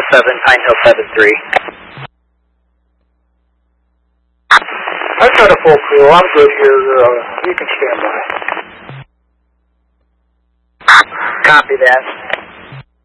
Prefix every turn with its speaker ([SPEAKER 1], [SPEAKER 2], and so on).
[SPEAKER 1] Pine Hill 73.
[SPEAKER 2] I've got a full crew. I'm good here. You can stand by.
[SPEAKER 1] Copy that.